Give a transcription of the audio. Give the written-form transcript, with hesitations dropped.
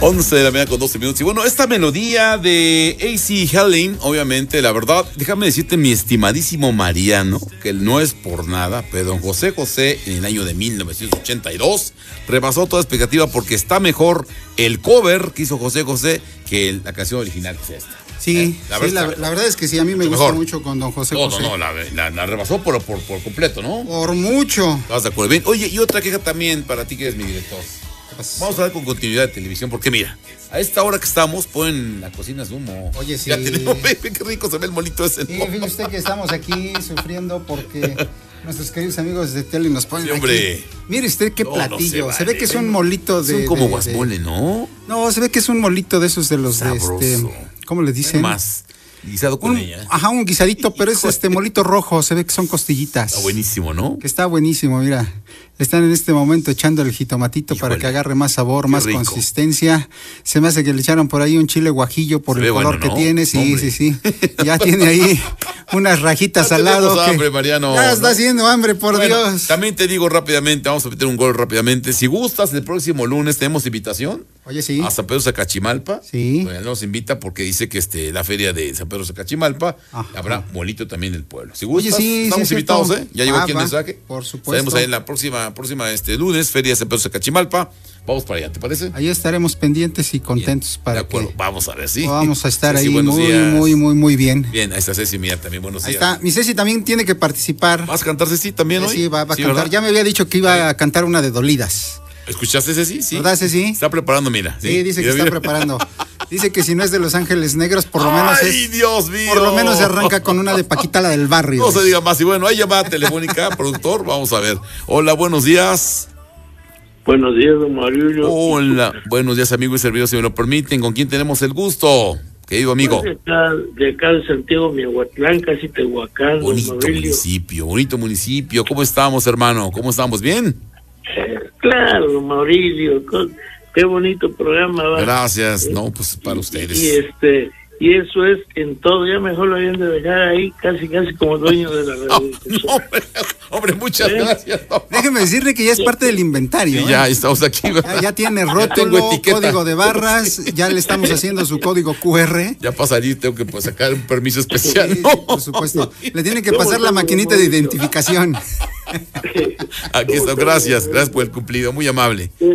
11 de la mañana con 12 minutos. Y bueno, esta melodía de AC Helen, obviamente, la verdad, déjame decirte, mi estimadísimo Mariano, que no es por nada, pero don José José, en el año de 1982, rebasó toda expectativa porque está mejor el cover que hizo José José que la canción original que es esta. Sí, la verdad es que sí, a mí me gusta mucho con don José José. No, la rebasó por completo, ¿no? Por mucho. ¿Estás de acuerdo? Bien. Oye, y otra queja también para ti que eres mi director. Vamos a ver con continuidad de televisión, porque mira, a esta hora que estamos, ponen la cocina Zumo. Oye, sí. Ya tenemos, ve qué rico se ve el molito ese. Sí, fíjese usted que estamos aquí sufriendo porque nuestros queridos amigos de tele nos ponen hombre. Aquí. Mire usted qué platillo. No se ve que es un molito de... Son como guasmole, ¿no? No, se ve que es un molito de esos de los sabroso. ¿Cómo le dicen? Más guisado con ella. Ajá, un guisadito, pero es molito rojo. Se ve que son costillitas. Está buenísimo, ¿no? Que está buenísimo, mira. Le están en este momento echando el jitomatito para que agarre más sabor, más rico. Consistencia. Se me hace que le echaron por ahí un chile guajillo por el color que tiene. Sí, sí. Ya tiene ahí unas rajitas al lado. Hambre, Mariano. Ya está haciendo hambre, por Dios. También te digo rápidamente, vamos a meter un gol rápidamente. Si gustas, el próximo lunes tenemos invitación. Oye, sí. A San Pedro Sacachimalpa. Sí. Bueno, nos invita porque dice que la feria de San Pedro Sacachimalpa habrá molito también en el pueblo. Si gustas, estamos invitados, ¿eh? Ya llegó aquí el mensaje. Por supuesto. Estaremos ahí en la próxima lunes, feria de San Pedro Sacachimalpa. Vamos para allá, ¿te parece? Ahí estaremos pendientes y contentos. Bien, para de acuerdo, que vamos a ver, sí. Vamos a estar Ceci, ahí muy bien. Bien, ahí está Ceci Mía también, buenos días. Ahí está, mi Ceci también tiene que participar. ¿Vas a cantar Ceci también hoy? Sí, va a cantar. ¿verdad? Ya me había dicho que iba a cantar una de Dolidas. ¿Escuchaste, Ceci? Sí. ¿Verdad, Ceci? Está preparando, mira. Sí, dice que está preparando. Dice que si no es de Los Ángeles Negros, por lo menos ¡ay, Dios mío! Por lo menos se arranca con una de Paquita, la del barrio. No se diga más. Y bueno, hay llamada telefónica, productor. Vamos a ver. Hola, buenos días. Buenos días, don Mario. Hola, buenos días, amigo y servidor, si me lo permiten. ¿Con quién tenemos el gusto, querido amigo? Pues de acá de Santiago, Miahuatlán, casi Tehuacán. Bonito municipio. ¿Cómo estamos, hermano? ¿Cómo estamos? ¿Bien? Claro, don Maurilio. Qué bonito programa. ¿va? Gracias. No, pues para ustedes. Y eso es en todo. Ya mejor lo habían de dejar ahí, casi como dueño de la radio. No, hombre, muchas gracias. No. Déjeme decirle que ya es parte del inventario. Sí, ya estamos aquí. Ya tiene rótulo, código de barras, ya le estamos haciendo su código QR. Ya pasaría, tengo que sacar un permiso especial. Sí, ¿no? Por supuesto. Le tiene que pasar la maquinita de identificación. Aquí está, gracias por el cumplido, muy amable.